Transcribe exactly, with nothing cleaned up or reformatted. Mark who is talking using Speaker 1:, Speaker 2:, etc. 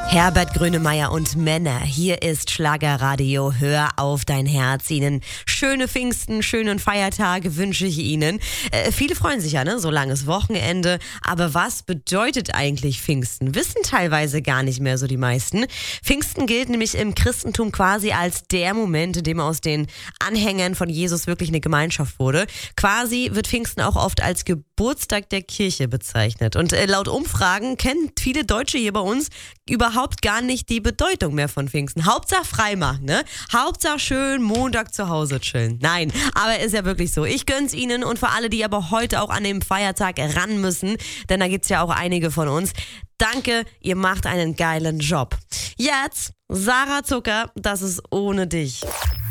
Speaker 1: Herbert Grönemeyer und Männer. Hier ist Schlagerradio. Hör auf dein Herz. Ihnen schöne Pfingsten, schönen Feiertage wünsche ich Ihnen. Äh, viele freuen sich ja, ne? So langes Wochenende. Aber was bedeutet eigentlich Pfingsten? Wissen teilweise gar nicht mehr so die meisten. Pfingsten gilt nämlich im Christentum quasi als der Moment, in dem aus den Anhängern von Jesus wirklich eine Gemeinschaft wurde. Quasi wird Pfingsten auch oft als Geburtstag der Kirche bezeichnet. Und äh, laut Umfragen kennen viele Deutsche hier bei uns überhaupt gar nicht die Bedeutung mehr von Pfingsten. Hauptsache frei machen, ne? Hauptsache schön Montag zu Hause chillen. Nein, aber ist ja wirklich so. Ich gönn's Ihnen und für alle, die aber heute auch an dem Feiertag ran müssen, denn da gibt's ja auch einige von uns. Danke, ihr macht einen geilen Job. Jetzt Sarah Zucker, das ist ohne dich.